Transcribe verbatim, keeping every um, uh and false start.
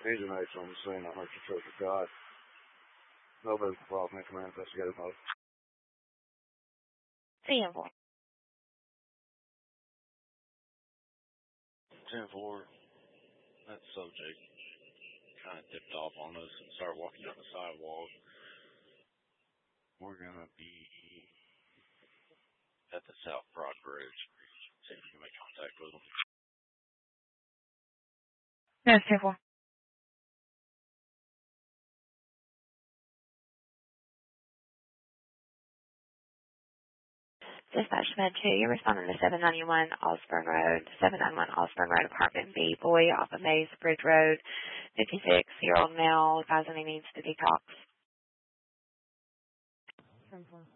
Agent on the scene on Merchant Church of God. No visible problem in command investigative mode. ten four. ten four. That subject kind of dipped off on us and started walking down the sidewalk. We're going to be at the South Broad Bridge. See if we can make contact with them. No, ten four. Dispatch Med two, you're responding to seven ninety-one Allspring Road, seven ninety-one Allspring Road, Apartment B, Boy, off of Maze Bridge Road, fifty-six-year-old male, advising he needs to detox. ten four.